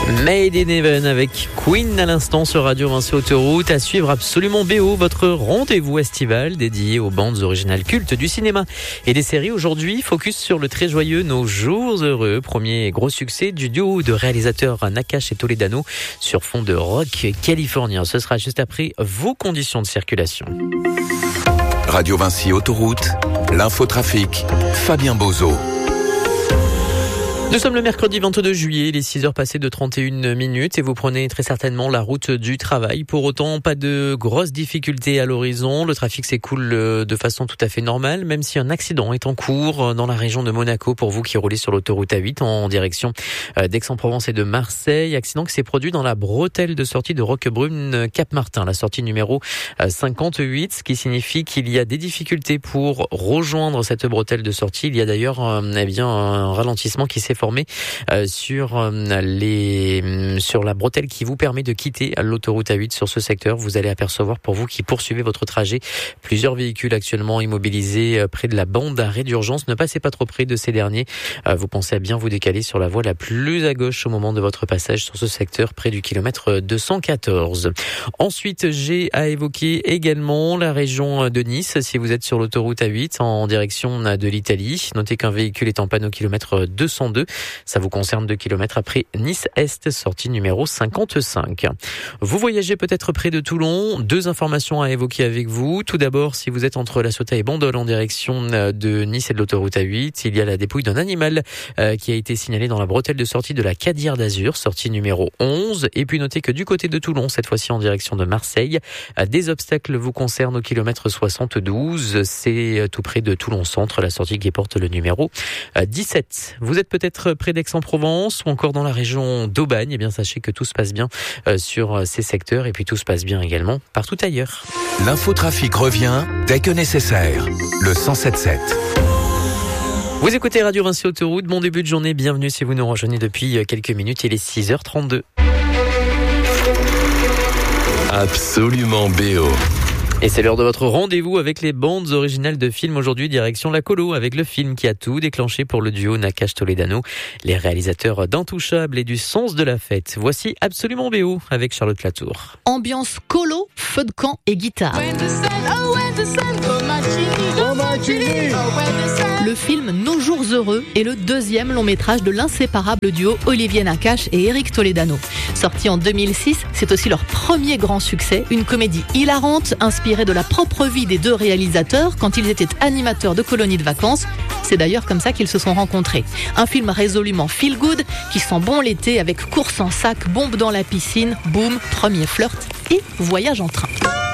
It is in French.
Made in Heaven avec Queen à l'instant sur Radio Vinci Autoroute. À suivre absolument BO, votre rendez-vous estival dédié aux bandes originales cultes du cinéma et des séries. Aujourd'hui, focus sur le très joyeux Nos Jours Heureux, premier gros succès du duo de réalisateurs Nakache et Toledano sur fond de rock californien. Ce sera juste après vos conditions de circulation. Radio Vinci Autoroute, l'infotrafic, Fabien Bozo. Nous sommes le mercredi 22 juillet, les 6 heures passées de 31 minutes et vous prenez très certainement la route du travail. Pour autant, pas de grosses difficultés à l'horizon. Le trafic s'écoule de façon tout à fait normale, même si un accident est en cours dans la région de Monaco pour vous qui roulez sur l'autoroute A8 en direction d'Aix-en-Provence et de Marseille. Accident qui s'est produit dans la bretelle de sortie de Roquebrune-Cap-Martin, la sortie numéro 58, ce qui signifie qu'il y a des difficultés pour rejoindre cette bretelle de sortie. Il y a d'ailleurs un ralentissement qui s'est formé sur la bretelle qui vous permet de quitter l'autoroute A8 sur ce secteur. Vous allez apercevoir, pour vous qui poursuivez votre trajet, plusieurs véhicules actuellement immobilisés près de la bande d'arrêt d'urgence. Ne passez pas trop près de ces derniers. Vous pensez à bien vous décaler sur la voie la plus à gauche au moment de votre passage sur ce secteur, près du kilomètre 214. Ensuite, j'ai à évoquer également la région de Nice. Si vous êtes sur l'autoroute A8 en direction de l'Italie, notez qu'un véhicule est en panne au kilomètre 202. Ça vous concerne 2 km après Nice-Est, sortie numéro 55. Vous voyagez peut-être près de Toulon. 2 informations à évoquer avec vous. Tout d'abord, si vous êtes entre La Ciotat et Bandol en direction de Nice et de l'autoroute A8, il y a la dépouille d'un animal qui a été signalé dans la bretelle de sortie de la Cadière d'Azur, sortie numéro 11. Et puis notez que du côté de Toulon, cette fois-ci en direction de Marseille, des obstacles vous concernent au kilomètre 72. C'est tout près de Toulon Centre, la sortie qui porte le numéro 17. Vous êtes peut-être près d'Aix-en-Provence ou encore dans la région d'Aubagne. Eh bien, sachez que tout se passe bien sur ces secteurs et puis tout se passe bien également partout ailleurs. L'infotrafic revient dès que nécessaire. Le 107.7. Vous écoutez Radio Vinci Autoroute. Bon début de journée. Bienvenue si vous nous rejoignez depuis quelques minutes. Il est 6h32. Absolument BO. Et c'est l'heure de votre rendez-vous avec les bandes originales de films. Aujourd'hui, direction la colo avec le film qui a tout déclenché pour le duo Nakache-Toledano, les réalisateurs d'Intouchables et du Sens de la Fête. Voici Absolument BO avec Charlotte Latour. Ambiance colo, feu de camp et guitare. Le film Nos Jours Heureux est le 2e long métrage de l'inséparable duo Olivier Nakache et Éric Toledano. Sorti en 2006, c'est aussi leur premier grand succès, une comédie hilarante inspirée de la propre vie des 2 réalisateurs quand ils étaient animateurs de colonies de vacances. C'est d'ailleurs comme ça qu'ils se sont rencontrés. Un film résolument feel good qui sent bon l'été avec course en sac, bombe dans la piscine, boum, premier flirt et voyage en train.